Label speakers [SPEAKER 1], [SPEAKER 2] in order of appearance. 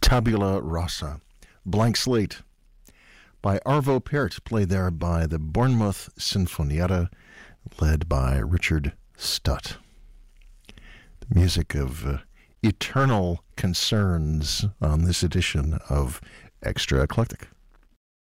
[SPEAKER 1] Tabula Rasa, Blank Slate, by Arvo Pärt, played there by the Bournemouth Sinfonietta, led by Richard Stutt. The music of eternal concerns on this edition of Extra Eclectic.